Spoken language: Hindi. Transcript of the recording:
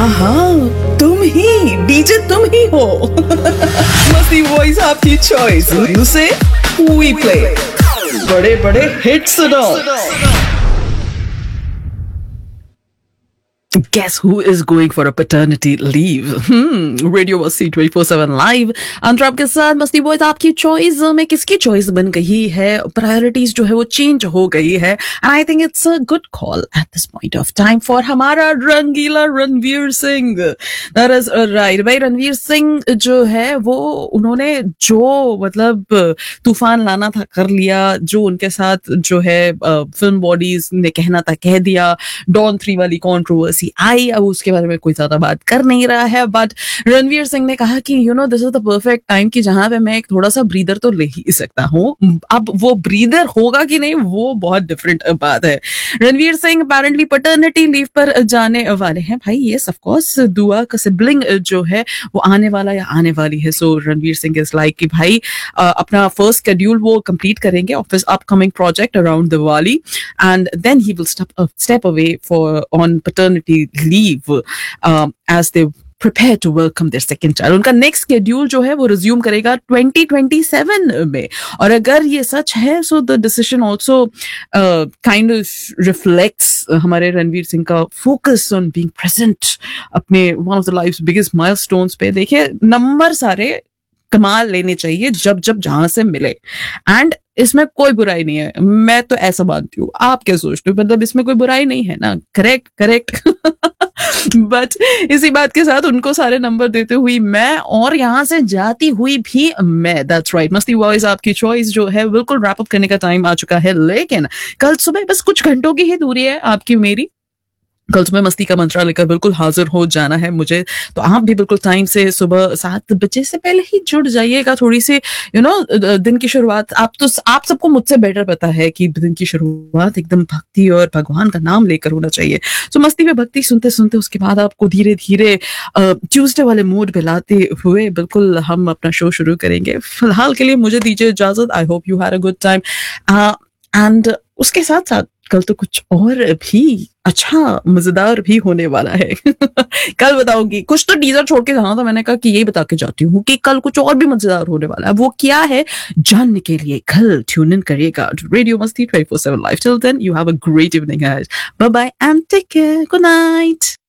हाँ, तुम ही डीजे, तुम ही हो। मस्ती वॉइस आपकी चॉइस, उसे वी प्ले बड़े बड़े हिट सुनो। Guess who is going for a paternity leave? Radio Masti 24/7 live। अंतरा आपके साथ मस्ती बॉयज आपकी चॉइस में किसकी चॉइस बन गई है? प्रायोरिटीज जो है वो चेंज हो गई है। I think it's a good call at this point of time for हमारा रंगीला Ranveer Singh. That is right भाई। रणवीर सिंह जो है वो उन्होंने जो मतलब तूफान लाना था कर लिया, जो उनके साथ जो है फिल्म बॉडीज ने कहना था कह दिया। डॉन 3 वाली कॉन्ट्रोवर्सी आई, अब उसके बारे में कोई ज्यादा बात कर नहीं रहा है, बट रणवीर सिंह ने कहा कि this is the perfect time कि जहां पे मैं एक थोड़ा सा ब्रीदर तो ले ही सकता हूँ। अब वो ब्रीदर होगा कि नहीं वो बहुत डिफरेंट बात है। Ranveer Singh apparently paternity leave पर जाने वाले हैं भाई। यस ऑफ कोर्स, दुआ का सिबलिंग जो है वो आने वाला या आने वाली है। सो रणवीर सिंह इज लाइक कि भाई अपना फर्स्ट शेड्यूल वो कंप्लीट करेंगे of his upcoming project around Diwali, and then he will step away on paternity leave as they prepare to welcome their second child। उनका नेक्स्ट शेड्यूल जो है वो रिज्यूम करेगा 2027 में। और अगर ये सच है so the decision also kind of reflects हमारे रणवीर सिंह का फोकस ऑन बीइंग प्रेजेंट अपने one of the lives biggest milestones पे। देखिए नंबर सारे कमाल लेने चाहिए जब जब जहां से मिले, एंड इसमें कोई बुराई नहीं है। मैं तो ऐसा मानती हूँ, आप क्या सोचते हो? मतलब इसमें कोई बुराई नहीं है ना? करेक्ट। बट इसी बात के साथ उनको सारे नंबर देते हुए मैं, और यहाँ से जाती हुई भी मैं। दैट्स राइट, मस्ती वॉइस आपकी चॉइस जो है बिल्कुल रैप अप करने का टाइम आ चुका है, लेकिन कल सुबह बस कुछ घंटों की ही दूरी है आपकी मेरी। कल सुबह मस्ती का मंत्रा लेकर बिल्कुल हाजिर हो जाना है मुझे, तो आप भी बिल्कुल टाइम से सुबह 7 बजे से पहले ही जुड़ जाइएगा। थोड़ी सी दिन की शुरुआत आप सबको मुझसे बेटर पता है कि दिन की शुरुआत एकदम भक्ति और भगवान का नाम लेकर होना चाहिए। तो मस्ती में भक्ति सुनते सुनते उसके बाद आपको धीरे धीरे ट्यूसडे वाले मूड पे लाते हुए बिल्कुल हम अपना शो शुरू करेंगे। फिलहाल के लिए मुझे दीजिए इजाजत। I hope you had a good time, and उसके साथ साथ कल तो कुछ और भी अच्छा मजेदार भी होने वाला है। कल बताऊंगी, कुछ तो टीजर छोड़ के जाना था, मैंने कहा कि यही बता के जाती हूँ कि कल कुछ और भी मजेदार होने वाला है। वो क्या है जानने के लिए कल ट्यून इन करिएगा रेडियो मस्ती 24/7 live. Till then you have a great evening. Bye bye and take care. Good night.